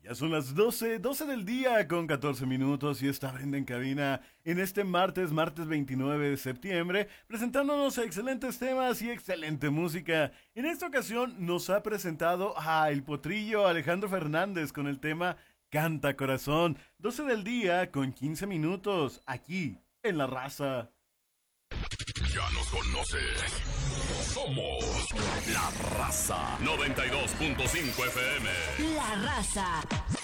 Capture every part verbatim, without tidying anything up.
Ya son las doce, doce del día con catorce minutos y está Brenda en cabina en este martes, martes veintinueve de septiembre, presentándonos excelentes temas y excelente música. En esta ocasión nos ha presentado a El Potrillo Alejandro Fernández con el tema Canta Corazón. doce del día con quince minutos, aquí en La Raza. Ya nos conoces. Somos La Raza. noventa y dos punto cinco F M. La Raza.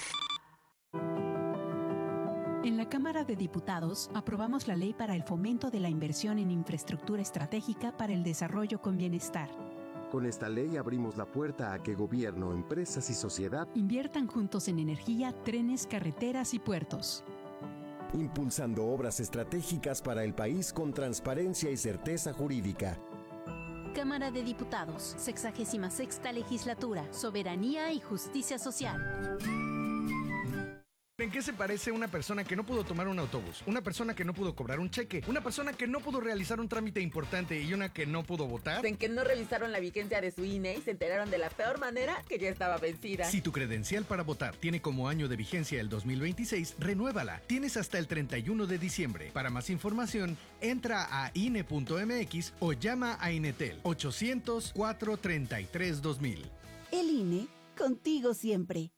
En la Cámara de Diputados aprobamos la ley para el fomento de la inversión en infraestructura estratégica para el desarrollo con bienestar. Con esta ley abrimos la puerta a que gobierno, empresas y sociedad inviertan juntos en energía, trenes, carreteras y puertos, impulsando obras estratégicas para el país con transparencia y certeza jurídica. Cámara de Diputados, sexagésima sexta legislatura, soberanía y justicia social. ¿En qué se parece una persona que no pudo tomar un autobús? Una persona que no pudo cobrar un cheque, una persona que no pudo realizar un trámite importante y una que no pudo votar. En que no revisaron la vigencia de su I N E y se enteraron de la peor manera que ya estaba vencida. Si tu credencial para votar tiene como año de vigencia el dos mil veintiséis, renuévala. Tienes hasta el treinta y uno de diciembre. Para más información, entra a I N E punto M X o llama a Inetel ochocientos, cuatrocientos treinta y tres, dos mil. El I N E, contigo siempre.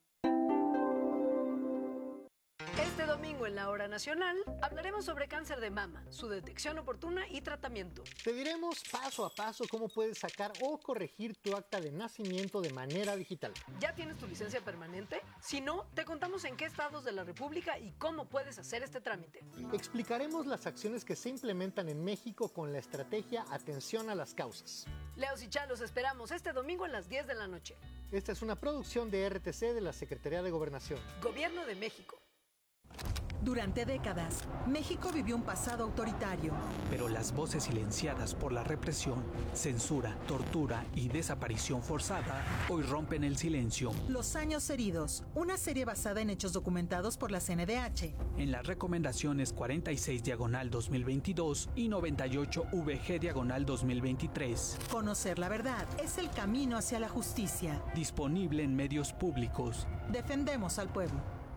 Este domingo en la Hora Nacional hablaremos sobre cáncer de mama, su detección oportuna y tratamiento. Te diremos paso a paso cómo puedes sacar o corregir tu acta de nacimiento de manera digital. ¿Ya tienes tu licencia permanente? Si no, te contamos en qué estados de la República y cómo puedes hacer este trámite. Explicaremos las acciones que se implementan en México con la estrategia Atención a las Causas. Leos y Chalos esperamos este domingo a las diez de la noche. Esta es una producción de R T C de la Secretaría de Gobernación. Gobierno de México. Durante décadas, México vivió un pasado autoritario. Pero las voces silenciadas por la represión, censura, tortura y desaparición forzada hoy rompen el silencio. Los años heridos, una serie basada en hechos documentados por la C N D H. En las recomendaciones cuarenta y seis diagonal dos mil veintidós y noventa y ocho V G diagonal dos mil veintitrés. Conocer la verdad es el camino hacia la justicia. Disponible en medios públicos. Defendemos al pueblo.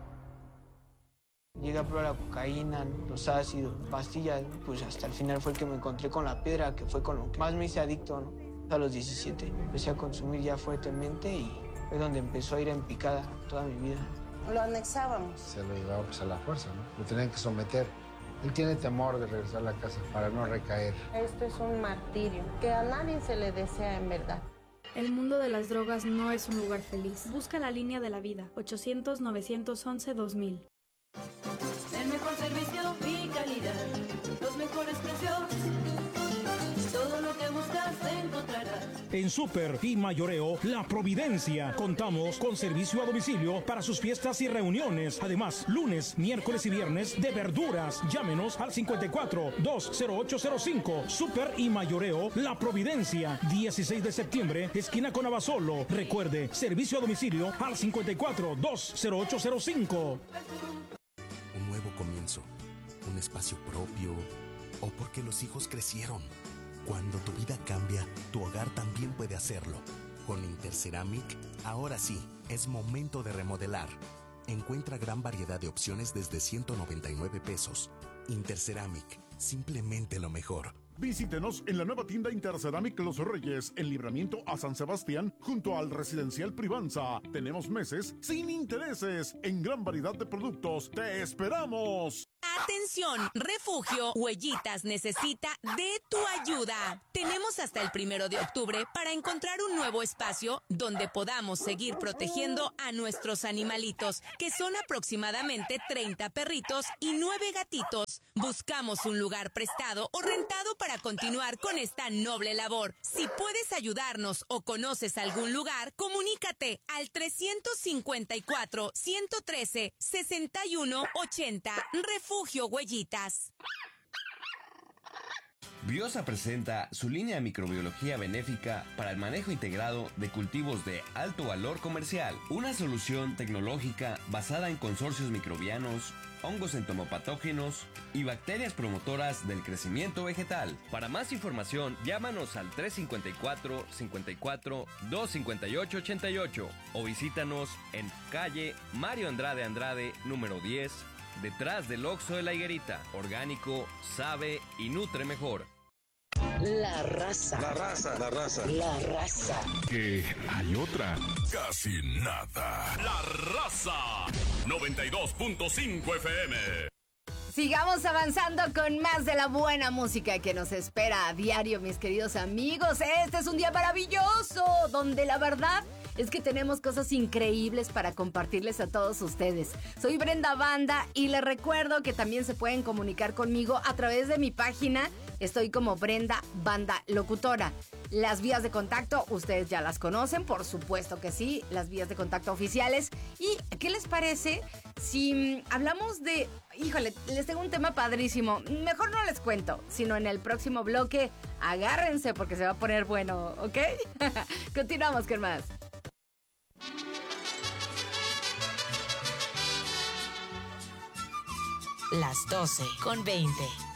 Llegué a probar la cocaína, los ácidos, pastillas, pues hasta el final fue el que me encontré con la piedra, que fue con lo que más me hice adicto, ¿no? A los diecisiete empecé a consumir ya fuertemente y fue donde empezó a ir en picada toda mi vida. Lo anexábamos. Se lo llevaba pues a la fuerza, ¿no? Lo tenían que someter. Él tiene temor de regresar a la casa para no recaer. Esto es un martirio, que a nadie se le desea en verdad. El mundo de las drogas no es un lugar feliz. Busca la línea de la vida, ochocientos, novecientos once, dos mil. El mejor servicio y calidad, los mejores precios, todo lo que buscas encontrarás. En Super y Mayoreo La Providencia contamos con servicio a domicilio para sus fiestas y reuniones. Además, lunes, miércoles y viernes de verduras. Llámenos al cincuenta y cuatro, dos cero ocho cero cinco. Super y Mayoreo La Providencia, dieciséis de septiembre, esquina con Abasolo. Recuerde, servicio a domicilio al cincuenta y cuatro, dos cero ocho cero cinco. Un nuevo comienzo, un espacio propio, o porque los hijos crecieron. Cuando tu vida cambia, tu hogar también puede hacerlo. Con Interceramic, ahora sí, es momento de remodelar. Encuentra gran variedad de opciones desde ciento noventa y nueve pesos. Interceramic, simplemente lo mejor. Visítenos en la nueva tienda Interceramic Los Reyes, en Libramiento a San Sebastián, junto al Residencial Privanza. Tenemos meses sin intereses en gran variedad de productos. ¡Te esperamos! Atención, Refugio Huellitas necesita de tu ayuda. Tenemos hasta el primero de octubre para encontrar un nuevo espacio donde podamos seguir protegiendo a nuestros animalitos, que son aproximadamente treinta perritos y nueve gatitos. Buscamos un lugar prestado o rentado para continuar con esta noble labor. Si puedes ayudarnos o conoces algún lugar, comunícate al trescientos cincuenta y cuatro, ciento trece, sesenta y uno ochenta. Refugio Huellitas. Biosa presenta su línea de microbiología benéfica para el manejo integrado de cultivos de alto valor comercial. Una solución tecnológica basada en consorcios microbianos, hongos entomopatógenos y bacterias promotoras del crecimiento vegetal. Para más información, llámanos al tres cinco cuatro, cinco cuatro, dos cinco ocho, ocho ocho o visítanos en calle Mario Andrade Andrade, número diez, detrás del Oxxo de la Higuerita. Orgánico, sabe y nutre mejor. La raza. La raza, la raza. La raza. Que hay otra. Casi nada. La raza. noventa y dos punto cinco F M. Sigamos avanzando con más de la buena música que nos espera a diario, mis queridos amigos. Este es un día maravilloso, donde la verdad es que tenemos cosas increíbles para compartirles a todos ustedes. Soy Brenda Banda y les recuerdo que también se pueden comunicar conmigo a través de mi página. Estoy como Brenda Banda Locutora. Las vías de contacto, ustedes ya las conocen, por supuesto que sí, las vías de contacto oficiales. ¿Y qué les parece si hablamos de... Híjole, les tengo un tema padrísimo. Mejor no les cuento, sino en el próximo bloque. Agárrense porque se va a poner bueno, ¿ok? Continuamos con más. Las doce con veinte.